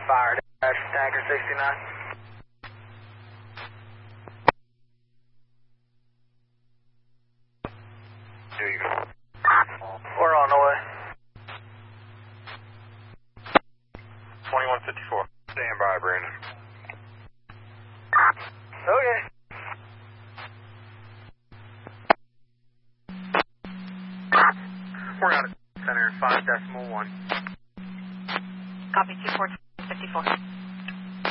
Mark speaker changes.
Speaker 1: fire. Tanker 69. We're on the way.
Speaker 2: 2154. Stand by, Brandon.
Speaker 1: Okay.
Speaker 2: We're out at center 5.1.
Speaker 3: Copy 2454.